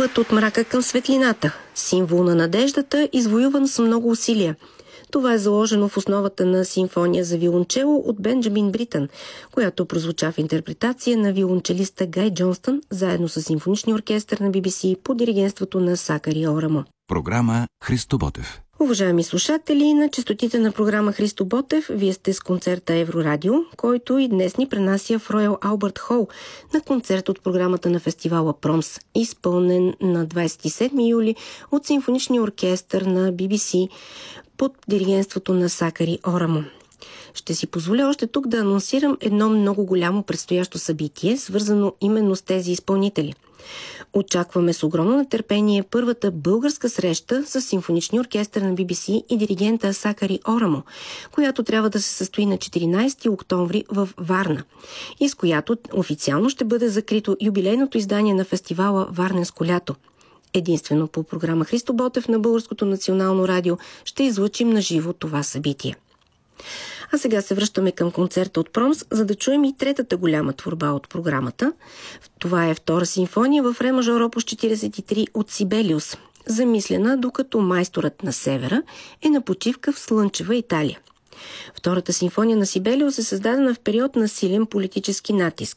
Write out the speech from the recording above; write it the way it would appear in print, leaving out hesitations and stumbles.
Път от мрака към светлината, символ на надеждата, извоюван с много усилия. Това е заложено в основата на симфония за виолончело от Бенджамин Бритън, която прозвуча в интерпретация на виолончелиста Гай Джонстън, заедно с симфоничния оркестър на BBC по диригентството на Сакари Орамо. Програма Христо Ботев. Уважаеми слушатели, на честотите на програма Христо Ботев, вие сте с концерта Еврорадио, който и днес ни пренася в Роял Албърт Хол на концерт от програмата на фестивала Промс, изпълнен на 27 юли от симфоничния оркестър на BBC под диригентството на Сакари Орамо. Ще си позволя още тук да анонсирам едно много голямо предстоящо събитие, свързано именно с тези изпълнители. Очакваме с огромно нетърпение първата българска среща с симфоничния оркестър на BBC и диригента Сакари Орамо, която трябва да се състои на 14 октомври в Варна и с която официално ще бъде закрито юбилейното издание на фестивала Варненско лято. Единствено по програма Христо Ботев на Българското национално радио ще излъчим на живо това събитие. А сега се връщаме към концерта от Промс, за да чуем и третата голяма творба от програмата. Това е втора симфония в ре мажор опус 43 от Сибелиус, замислена докато майсторът на севера е на почивка в слънчева Италия. Втората симфония на Сибелиус е създадена в период на силен политически натиск.